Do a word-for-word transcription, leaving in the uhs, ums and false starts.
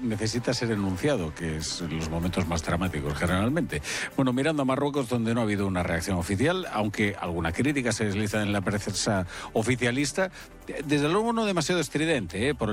necesita ser enunciado, que es los momentos más dramáticos generalmente. Bueno, mirando a Marruecos, donde no ha habido una reacción oficial, aunque alguna crítica se desliza en la prensa oficialista, desde luego no demasiado estridente, ¿eh? Por el